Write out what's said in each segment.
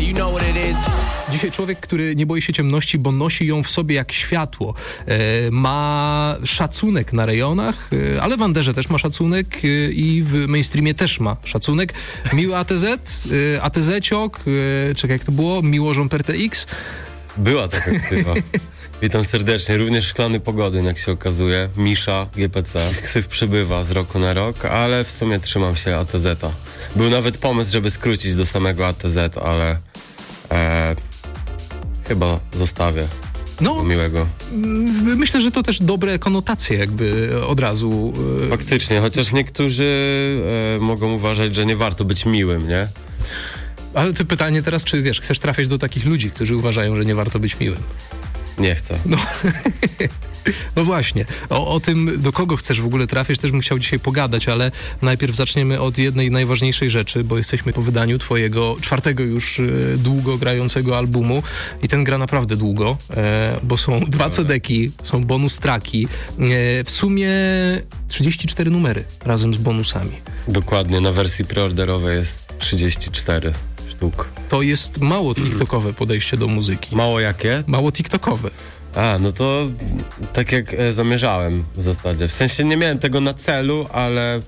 you know what it is. Dzisiaj człowiek, który nie boi się ciemności, bo nosi ją w sobie jak światło. Ma szacunek na rejonach, ale w Anderze też ma szacunek i w mainstreamie też ma szacunek. Miły ATZ, ATZ-ciok, czekaj jak to było, Miło Żomperter X. Była taka ksywa. Witam serdecznie. Również Szklany Pogodyn, jak się okazuje. Misza, GPC. Ksyw przybywa z roku na rok, ale w sumie trzymam się ATZ-a. Był nawet pomysł, żeby skrócić do samego ATZ, ale chyba zostawię. No, Miłego. Myślę, że to też dobre konotacje jakby od razu. Faktycznie, chociaż niektórzy mogą uważać, że nie warto być miłym, nie? Ale ty pytanie teraz, czy wiesz, chcesz trafiać do takich ludzi, którzy uważają, że nie warto być miłym? Nie chcę. No właśnie, o tym, do kogo chcesz w ogóle trafiać, też bym chciał dzisiaj pogadać, ale najpierw zaczniemy od jednej najważniejszej rzeczy, bo jesteśmy po wydaniu twojego 4. już długo grającego albumu i ten gra naprawdę długo, bo są 2 CD-ki, są bonus tracki, w sumie 34 numery razem z bonusami. Dokładnie, na wersji preorderowej jest 34 sztuk. To jest mało tiktokowe podejście do muzyki. Mało jakie? Mało tiktokowe. No to tak jak zamierzałem w zasadzie. W sensie nie miałem tego na celu, ale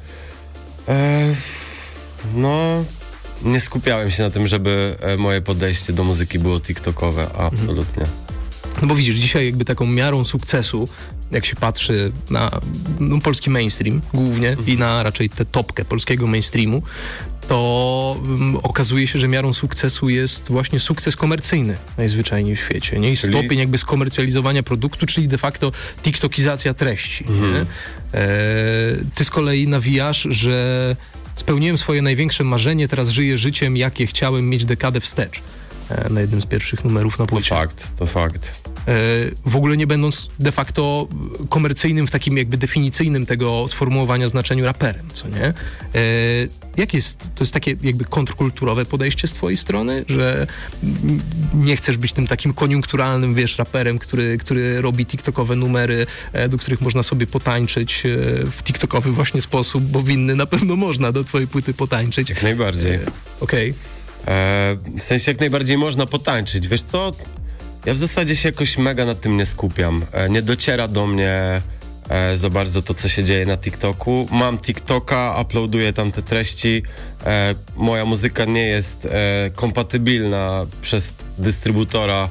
nie skupiałem się na tym, żeby moje podejście do muzyki było tiktokowe, absolutnie. No bo widzisz, dzisiaj jakby taką miarą sukcesu, jak się patrzy na polski mainstream głównie i na raczej tę topkę polskiego mainstreamu, to okazuje się, że miarą sukcesu jest właśnie sukces komercyjny najzwyczajniej w świecie, nie? I stopień jakby skomercjalizowania produktu, czyli de facto tiktokizacja treści. Nie? Ty z kolei nawijasz, że spełniłem swoje największe marzenie, teraz żyję życiem, jakie chciałem mieć dekadę wstecz. Na jednym z pierwszych numerów na płycie. To fakt. W ogóle nie będąc de facto komercyjnym w takim jakby definicyjnym tego sformułowania znaczeniu raperem, co nie? To jest takie jakby kontrkulturowe podejście z twojej strony, że nie chcesz być tym takim koniunkturalnym, wiesz, raperem, który robi tiktokowe numery, do których można sobie potańczyć w tiktokowy właśnie sposób, bo w inny na pewno można do twojej płyty potańczyć. Jak najbardziej. Okej. W sensie jak najbardziej można potańczyć. Wiesz co? Ja w zasadzie się jakoś mega nad tym nie skupiam. Nie dociera do mnie za bardzo to, co się dzieje na TikToku. Mam TikToka, uploaduję tam te treści. Moja muzyka nie jest kompatybilna przez dystrybutora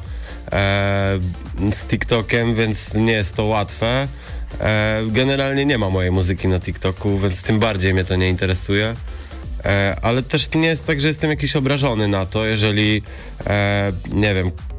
z TikTokiem, więc nie jest to łatwe. Generalnie nie ma mojej muzyki na TikToku, więc tym bardziej mnie to nie interesuje. Ale też nie jest tak, że jestem jakiś obrażony na to, jeżeli nie wiem,